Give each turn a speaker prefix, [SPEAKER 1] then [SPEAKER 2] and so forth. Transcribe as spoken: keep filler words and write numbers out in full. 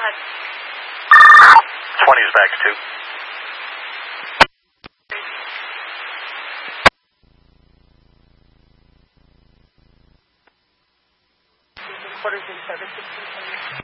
[SPEAKER 1] one.
[SPEAKER 2] twenty is back two.
[SPEAKER 1] Quarters in service.